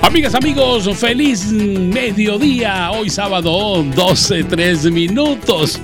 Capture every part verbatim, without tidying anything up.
Amigas, amigos, feliz mediodía. Hoy sábado, doce, tres minutos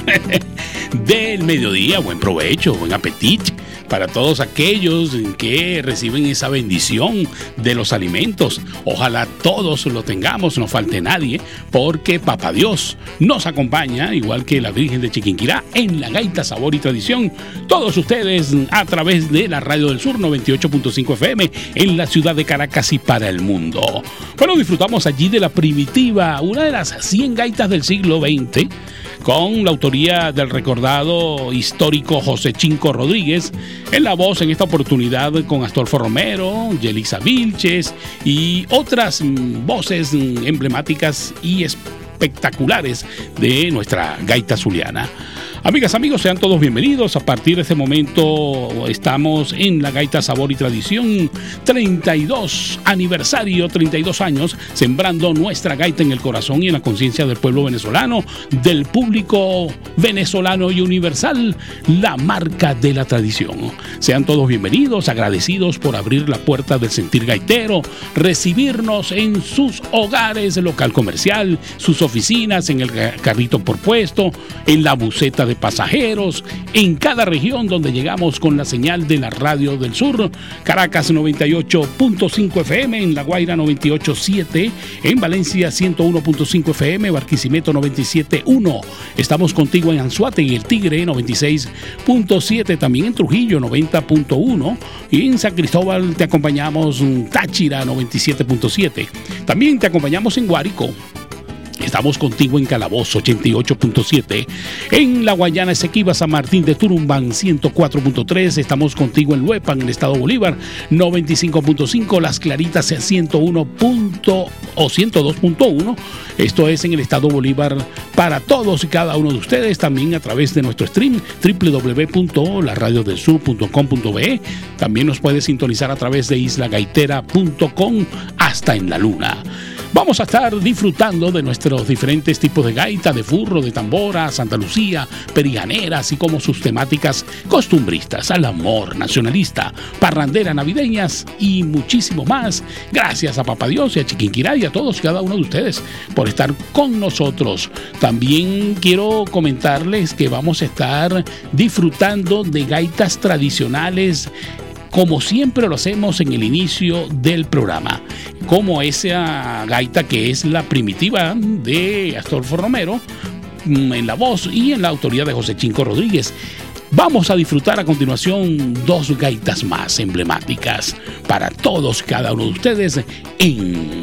del mediodía. Buen provecho, buen apetito para todos aquellos que reciben esa bendición de los alimentos. Ojalá todos lo tengamos, no falte nadie, porque Papá Dios nos acompaña, igual que la Virgen de Chiquinquirá, en la gaita Sabor y Tradición. Todos ustedes a través de la Radio del Sur noventa y ocho punto cinco F M en la ciudad de Caracas y para el mundo. Bueno, disfrutamos allí de la primitiva, una de las cien gaitas del siglo veinte, con la autoría del recordado histórico José Chinco Rodríguez, en la voz en esta oportunidad con Astolfo Romero, Yelisa Vilches y otras voces emblemáticas y espectaculares de nuestra gaita zuliana. Amigas, amigos, sean todos bienvenidos. A partir de este momento estamos en la gaita Sabor y Tradición, treinta y dos aniversario, treinta y dos años, sembrando nuestra gaita en el corazón y en la conciencia del pueblo venezolano, del público venezolano y universal, la marca de la tradición. Sean todos bienvenidos, agradecidos por abrir la puerta del sentir gaitero, recibirnos en sus hogares, local comercial, sus oficinas, en el carrito por puesto, en la buseta de pasajeros, en cada región donde llegamos con la señal de la Radio del Sur. Caracas noventa y ocho punto cinco F M, en La Guaira noventa y ocho punto siete, en Valencia ciento uno punto cinco F M, Barquisimeto noventa y siete punto uno. Estamos contigo en Anzoátegui, El Tigre noventa y seis punto siete, también en Trujillo noventa punto uno, y en San Cristóbal te acompañamos Táchira noventa y siete punto siete. También te acompañamos en Guárico. Estamos contigo en Calabozo ochenta y ocho punto siete, en La Guayana Esequiba, San Martín de Turumbán ciento cuatro punto tres, estamos contigo en Luepa, en el estado Bolívar noventa y cinco punto cinco, Las Claritas ciento uno o ciento dos punto uno, esto es en el estado Bolívar para todos y cada uno de ustedes, también a través de nuestro stream doble u doble u doble u punto la radio del sur punto com punto be. También nos puedes sintonizar a través de isla gaitera punto com hasta en la luna. Vamos a estar disfrutando de nuestros diferentes tipos de gaita, de furro, de tambora, Santa Lucía, periganera, así como sus temáticas costumbristas, al amor, nacionalista, parrandera, navideñas y muchísimo más. Gracias a Papá Dios y a Chiquinquirá y a todos, cada uno de ustedes, por estar con nosotros. También quiero comentarles que vamos a estar disfrutando de gaitas tradicionales, como siempre lo hacemos en el inicio del programa, como esa gaita que es la primitiva de Astolfo Romero, en la voz y en la autoría de José Chinco Rodríguez. Vamos a disfrutar a continuación dos gaitas más emblemáticas para todos, cada uno de ustedes, en